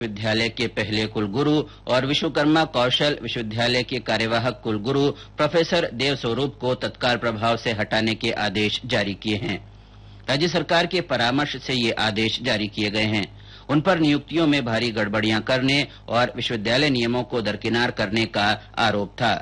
विश्वविद्यालय के पहले कुलगुरु और विश्वकर्मा कौशल विश्वविद्यालय के कार्यवाहक कुलगुरु प्रोफेसर देव स्वरूप को तत्काल प्रभाव से हटाने के आदेश जारी किए हैं। राज्य सरकार के परामर्श से ये आदेश जारी किए गए हैं। उन पर नियुक्तियों में भारी गड़बड़ियां करने और विश्वविद्यालय नियमों को दरकिनार करने का आरोप था।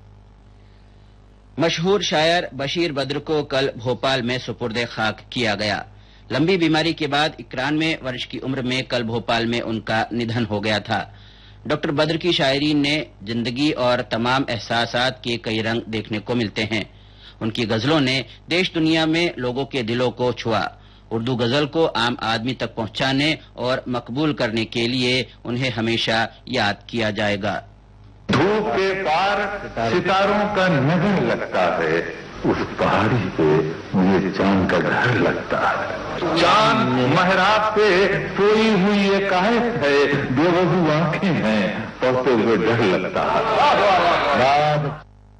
मशहूर शायर बशीर बद्र को कल भोपाल में सुपुर्द खाक किया गया। लंबी बीमारी के बाद 91 वर्ष की उम्र में कल भोपाल में उनका निधन हो गया था। डॉक्टर बद्र की शायरी ने जिंदगी और तमाम एहसासात के कई रंग देखने को मिलते हैं। उनकी गजलों ने देश दुनिया में लोगों के दिलों को छुआ। उर्दू गजल को आम आदमी तक पहुंचाने और मकबूल करने के लिए उन्हें हमेशा याद किया जाएगा। धूप के पार सितारों का नगर लगता है, उस पहाड़ी पे मुझे चांद का घर लगता है। चांद महराब पे सोई हुई एकाएक है, बेवजू आंखें हैं, पड़ते हुए डर लगता है।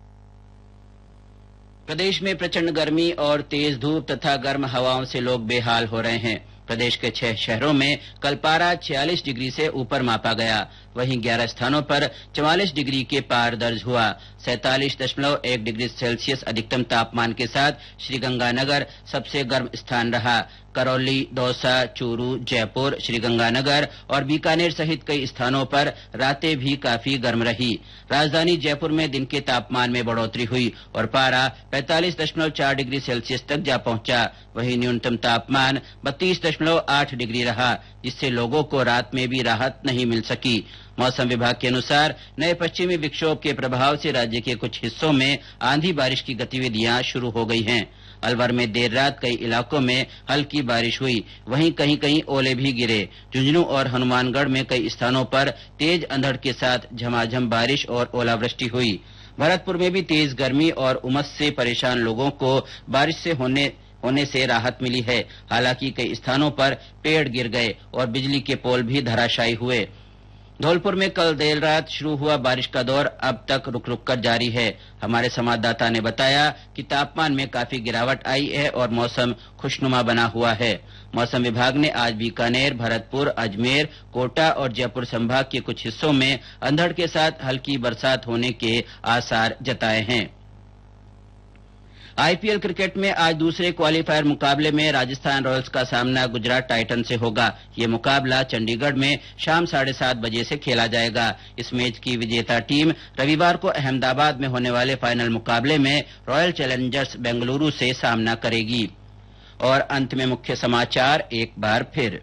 प्रदेश में प्रचंड गर्मी और तेज धूप तथा गर्म हवाओं से लोग बेहाल हो रहे हैं। प्रदेश के 6 शहरों में कल पारा 46 डिग्री से ऊपर मापा गया। वहीं 11 स्थानों पर 44 डिग्री के पार दर्ज हुआ। 47.1 डिग्री सेल्सियस अधिकतम तापमान के साथ श्रीगंगानगर सबसे गर्म स्थान रहा। करौली, दौसा, चूरू, जयपुर, श्रीगंगानगर और बीकानेर सहित कई स्थानों पर रातें भी काफी गर्म रही। राजधानी जयपुर में दिन के तापमान में बढ़ोतरी हुई और पारा 45.4 डिग्री सेल्सियस तक जा पहुंचा। वहीं न्यूनतम तापमान 32.8 डिग्री रहा, जिससे लोगों को रात में भी राहत नहीं मिल सकी। मौसम विभाग के अनुसार नए पश्चिमी विक्षोभ के प्रभाव से राज्य के कुछ हिस्सों में आंधी बारिश की गतिविधियां शुरू हो गई हैं। अलवर में देर रात कई इलाकों में हल्की बारिश हुई। वहीं कहीं कहीं ओले भी गिरे। झुंझुनू और हनुमानगढ़ में कई स्थानों पर तेज अंधड़ के साथ झमाझम बारिश और ओलावृष्टि हुई। भरतपुर में भी तेज गर्मी और उमस से परेशान लोगों को बारिश से होने से राहत मिली है। हालांकि कई स्थानों पर पेड़ गिर गए और बिजली के पोल भी धराशायी हुए। धौलपुर में कल देर रात शुरू हुआ बारिश का दौर अब तक रुक रुक कर जारी है। हमारे संवाददाता ने बताया कि तापमान में काफी गिरावट आई है और मौसम खुशनुमा बना हुआ है। मौसम विभाग ने आज बीकानेर, भरतपुर, अजमेर, कोटा और जयपुर संभाग के कुछ हिस्सों में अंधड़ के साथ हल्की बरसात होने के आसार जताए हैं। आईपीएल क्रिकेट में आज दूसरे क्वालीफायर मुकाबले में राजस्थान रॉयल्स का सामना गुजरात टाइटन से होगा। ये मुकाबला चंडीगढ़ में शाम 7:30 बजे से खेला जाएगा। इस मैच की विजेता टीम रविवार को अहमदाबाद में होने वाले फाइनल मुकाबले में रॉयल चैलेंजर्स बेंगलुरु से सामना करेगी। और अंत में मुख्य समाचार एक बार फिर।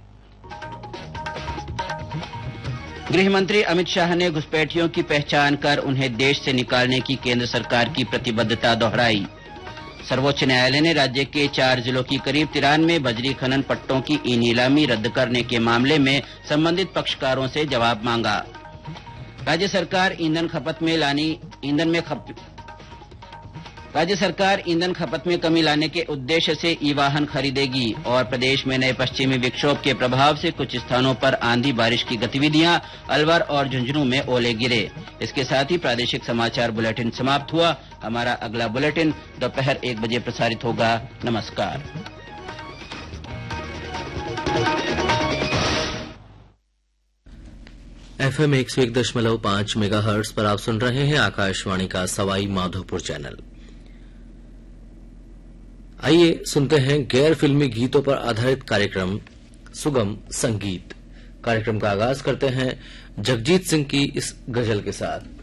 गृह मंत्री अमित शाह ने घुसपैठियों की पहचान कर उन्हें देश से निकालने की केंद्र सरकार की प्रतिबद्धता दोहराई। सर्वोच्च न्यायालय ने राज्य के 4 जिलों की करीब 93 बजरी खनन पट्टों की ई नीलामी रद्द करने के मामले में संबंधित पक्षकारों से जवाब मांगा। राज्य सरकार ईंधन खपत में कमी लाने के उद्देश्य से ई वाहन खरीदेगी। और प्रदेश में नए पश्चिमी विक्षोभ के प्रभाव से कुछ स्थानों पर आंधी बारिश की गतिविधियां, अलवर और झुंझुनू में ओले गिरे। इसके साथ ही प्रादेशिक समाचार बुलेटिन समाप्त हुआ। हमारा अगला बुलेटिन दोपहर 1 बजे प्रसारित होगा। नमस्कार। FM 101.5 मेगाहर्ट्ज पर आप सुन रहे हैं आकाशवाणी का सवाई माधोपुर चैनल। आइए सुनते हैं गैर फिल्मी गीतों पर आधारित कार्यक्रम सुगम संगीत। कार्यक्रम का आगाज करते हैं जगजीत सिंह की इस गजल के साथ।